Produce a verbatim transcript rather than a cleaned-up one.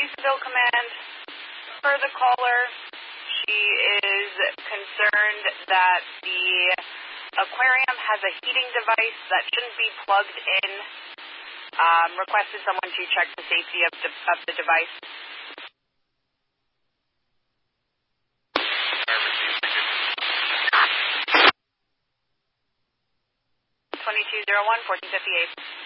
Jacksonville Command. Per the caller, she is concerned that the aquarium has a heating device that shouldn't be plugged in. Um, requested someone to check the safety of the, of the device. twenty-two oh one, fourteen fifty-eight.